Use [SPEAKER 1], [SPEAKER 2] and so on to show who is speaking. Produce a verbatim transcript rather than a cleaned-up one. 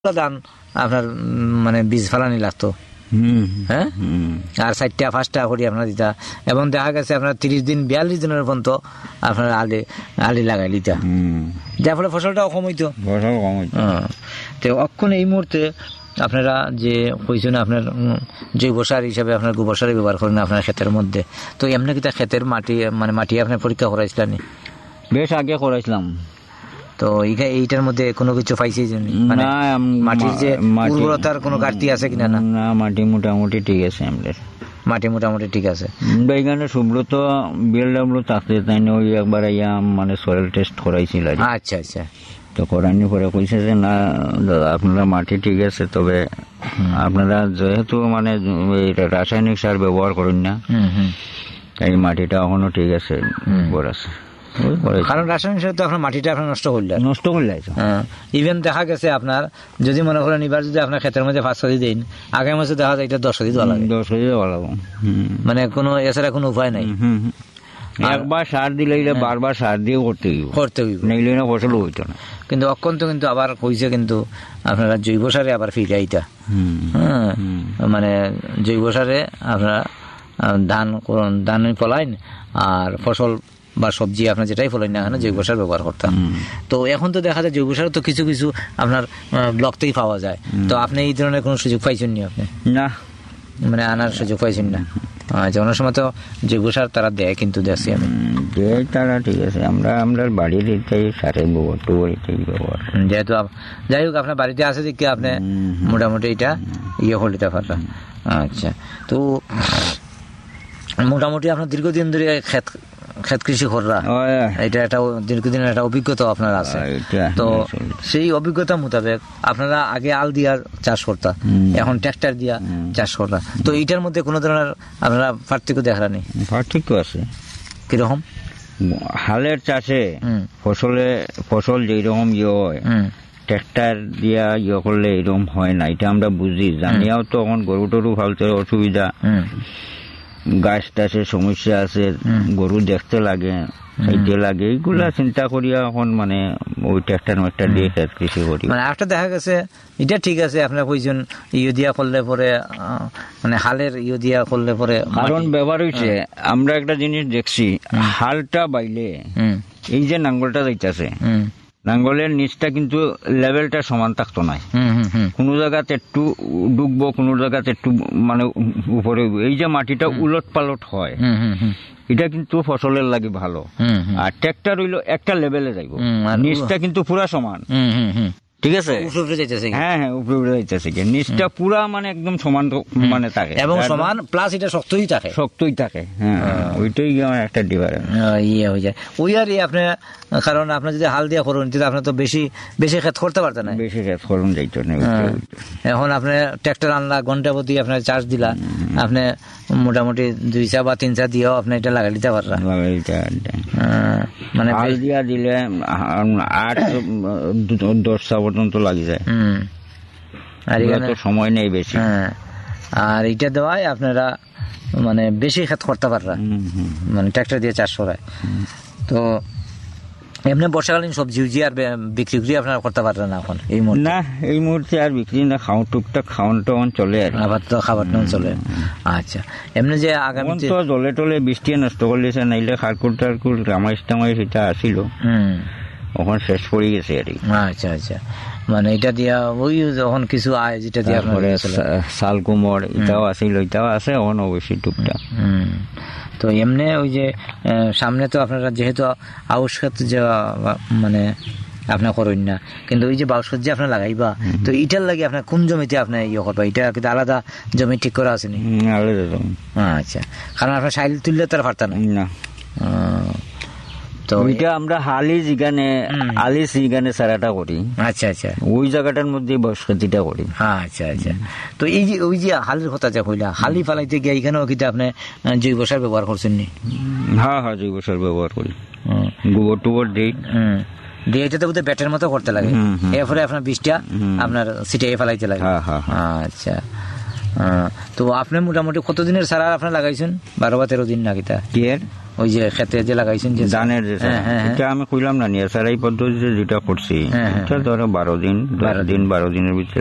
[SPEAKER 1] ধান আপনার মানে বীজ ফেলানি লাগতো হ্যাঁ আর চারটা পাঁচটা করে আপনার দিতা এবং দেখা গেছে আপনার তিরিশ দিন বিয়াল্লিশ দিনের পর্যন্ত আপনার আলি আলি লাগাই দিতা যার ফলে ফসলটাও কম হইতো তো অক্ষণ এই মুহূর্তে আপনারা যে কইছেন আপনার জৈব সার হিসাবে আপনার গোবর সার ব্যবহার করেন আপনার ক্ষেতের মধ্যে, তো এমনি কি ক্ষেতের মাটি মানে মাটি আপনার পরীক্ষা করাইছিলেন?
[SPEAKER 2] বেশ আগে করাইছিলাম।
[SPEAKER 1] তো এইটার মধ্যে কোনো কিছু পাইছি মানে মাটির যে উর্বরতার কোনো ঘাটতি আছে কিনা? না
[SPEAKER 2] না, মাটি মোটামুটি ঠিক আছে আমাদের,
[SPEAKER 1] মাটি মোটামুটি ঠিক আছে।
[SPEAKER 2] এখানে সুব্রত বিএলডব্লিউ থাকতে তাই ওই একবার আইয়া মানে সয়েল টেস্ট করাইছিল।
[SPEAKER 1] আচ্ছা আচ্ছা।
[SPEAKER 2] তো করানোর পরে কইছে যে না দাদা আপনারা মাটি ঠিক আছে, তবে আপনারা যেহেতু মানে রাসায়নিক সার ব্যবহার করেন না এই মাটিটা এখনো ঠিক আছে, আছে।
[SPEAKER 1] কারণ রাসায়নিক সার তো আপনার মাটিটা আপনার নষ্ট করলে
[SPEAKER 2] নষ্ট করলে
[SPEAKER 1] ইভেন দেখা গেছে আপনার যদি মনে করেন এবার যদি আপনার ক্ষেতের মধ্যে পাঁচ কেজি দিন, আগামী মাসে দেখা যায় এটা দশ কেজি দেওয়া লাগে,
[SPEAKER 2] দশ কেজি দেওয়া লাগবে,
[SPEAKER 1] মানে কোনো এছাড়া কোনো উপায় নাই।
[SPEAKER 2] একবার সার দিলে বারবার সার দিয়ে করতে করতে নইলে না ফসল হইতো না।
[SPEAKER 1] কিন্তু অত্যন্ত কিন্তু আবার কইছে কিন্তু আপনারা জৈব সারে আবার ফিরে আইতা, হ্যাঁ মানে জৈব সারে আপনারা ধান ধান ফলাইন আর ফসল বা সবজি আপনার যেটাই ফলেন না এখানে জৈব সার ব্যবহার করতাম। তো এখন তো দেখা যায় জৈব সার তো কিছু কিছু আপনার ব্লকতেই পাওয়া যায়, তো আপনি এই ধরনের কোনো সুযোগ পাইছেন নি? আপনি না মানে আনার সুযোগ পাইছেন না? আচ্ছা, অনেক সময় তো জৈব সার তারা দেয় কিন্তু দেখছি আমি
[SPEAKER 2] দেয় তারা, ঠিক আছে। আমরা আমরা বাড়ির এটাই সারের গোবর টোবর এটাই ব্যবহার, যেহেতু
[SPEAKER 1] যাই হোক আপনার বাড়িতে আছে দেখি আপনি মোটামুটি এটা ইয়ে করে দিতে পারবেন। আচ্ছা, তো মোটামুটি আপনার দীর্ঘদিন ধরে ক্ষেত ক্ষেত কৃষি করা এটা একটা দীর্ঘদিনের একটা অভিজ্ঞতা আপনার আছে, তো সেই অভিজ্ঞতা মোতাবেক আপনারা আগে আল দিয়া চাষ করতাম, এখন ট্রাক্টর দিয়া চাষ করা, তো এইটার মধ্যে কোনো ধরনের আপনারা পার্থক্য দেখা নেই?
[SPEAKER 2] পার্থক্য আছে।
[SPEAKER 1] কিরকম?
[SPEAKER 2] হালের চাষে ফসলে ফসল যেরকম ইয়ে হয় ট্রাক্টর দিয়া ইয়ে করলে এরকম হয় না, এটা আমরা বুঝি জানিয়াও তো এখন গরু টরু ফালতে অসুবিধা, গাছ টাছের সমস্যা আছে, গরু দেখতে লাগে খাইতে লাগে, এইগুলা চিন্তা করিয়া এখন মানে ওই ট্রাক্টর মাক্টার দিয়ে খেত কৃষি করি।
[SPEAKER 1] মানে একটা দেখা গেছে এটা ঠিক আছে আপনার কইজন ইয়ে দিয়া করলে পরে মানে হালের ইয়ে দিয়া করলে পরে
[SPEAKER 2] কারণ ব্যবহার হয়েছে। আমরা একটা জিনিস দেখছি, হালটা বাইলে এই যে নাঙ্গলটা যাইতেছে নাঙ্গলের নিচটা কিন্তু লেভেলটা সমান থাকতো না, কোনো জায়গাতে একটু ডুববো কোনো জায়গাতে একটু মানে উপরে, এই যে মাটিটা উলট পালট হয় এটা কিন্তু ফসলের লাগে ভালো। আর ট্রাক্টর হইলো একটা লেভেলে যাইব, নিচটা কিন্তু পুরা সমান, ঠিক আছে? হ্যাঁ হ্যাঁ উপরে উপরে যাইতেছে, নিচটা পুরা মানে একদম সমান মানে থাকে
[SPEAKER 1] এবং সমান প্লাস এটা শক্তই থাকে,
[SPEAKER 2] শক্তই থাকে। হ্যাঁ ওইটাই একটা ডিফারেন্স
[SPEAKER 1] ইয়ে হয়ে যায় ওই আর আপনি, কারণ আপনার যদি হাল দিয়ে করুন আপনার তো বেশি বেশি ক্ষেত করতে পারতেন না,
[SPEAKER 2] বেশি ক্ষেত করুন যাইতো না।
[SPEAKER 1] এখন আপনি ট্রাক্টর আনলা ঘন্টা প্রতি আপনার চার্জ দিলা, আপনি মোটামুটি দুই চা বা তিন চা দিয়েও আপনি এটা লাগাই দিতে পারবেন।
[SPEAKER 2] মানে হাল দিয়া দিলে আট দশ চা পর্যন্ত লাগি যায়, আর এখানে তো সময় নেই বেশি।
[SPEAKER 1] আর এটা দেওয়ায় আপনারা মানে বেশি ক্ষেত করতে পারবেন মানে ট্রাক্টর দিয়ে চাষ করায়। তো এমনি বর্ষাকালীন সবজি উজি আর বিক্রি করি আপনারা করতে পারবেন না এখন এই মুহূর্তে?
[SPEAKER 2] না এই মুহূর্তে আর বিক্রি না, খাওয়া টুকটাক খাওয়ানটা চলে আর
[SPEAKER 1] আবার তো খাবারটা চলে। আচ্ছা, এমনি যে আগামী
[SPEAKER 2] তো জলে টলে বৃষ্টি নষ্ট করলেছে, নাইলে খারকুল টারকুল রামাইশ টামাইশ এটা আসিল ওখানে শেষ পড়ে গেছে আর কি।
[SPEAKER 1] আচ্ছা আচ্ছা, মানে এটা দিয়া ওই যখন কিছু আয় যেটা দিয়ে
[SPEAKER 2] শাল কুমড় এটাও আসিল, এটাও আছে এখন অবশ্যই টুকটাক।
[SPEAKER 1] তো এমনি ওই যে সামনে তো আপনারা যেহেতু আউশ ক্ষেত যে মানে আপনার করেন না, কিন্তু ওই যে বাউশ ক্ষেত যে আপনার লাগাইবা, তো এটার লাগে আপনার কোন জমিতে আপনার ইয়ে করবা? এটা কিন্তু আলাদা জমি ঠিক করা আছে নি?
[SPEAKER 2] আলাদা জমি।
[SPEAKER 1] আচ্ছা, কারণ আপনার সাইল তুললে তার পারতা না।
[SPEAKER 2] তো ওইটা আমরা হালি যেখানে আলি সেখানে সারাটা করি।
[SPEAKER 1] আচ্ছা আচ্ছা,
[SPEAKER 2] ওই জায়গাটার মধ্যে বসতিটা করি।
[SPEAKER 1] আচ্ছা আচ্ছা, তো এই যে ওই যে হালির কথা যা কইলা, হালি ফালাইতে গিয়ে এখানেও কিন্তু আপনি জৈব সার ব্যবহার করছেন নি?
[SPEAKER 2] হ্যাঁ হ্যাঁ জৈব সার ব্যবহার করি, গোবর টোবর দিই
[SPEAKER 1] দিয়ে এটাতে বোধহয় ব্যাটের মতো করতে লাগে, এরপরে আপনার বীজটা আপনার ছিটিয়ে ফেলাইতে লাগে। আচ্ছা, তো আপনি মোটামুটি কতদিনের সার আপনার লাগাইছেন? বারো বা তেরো দিন নাকি তা? ওই যে খেতে যে লাগাইছেন যে
[SPEAKER 2] ধানের যে
[SPEAKER 1] হ্যাঁ, হ্যাঁ, হ্যাঁ।
[SPEAKER 2] এটা আমি কইলাম না নিয়ে স্যার এই পদ্ধতিতে যেটা করছি
[SPEAKER 1] হ্যাঁ, হ্যাঁ,
[SPEAKER 2] এটা ধরো বারো দিন দশ দিন বারো দিনের ভিতরে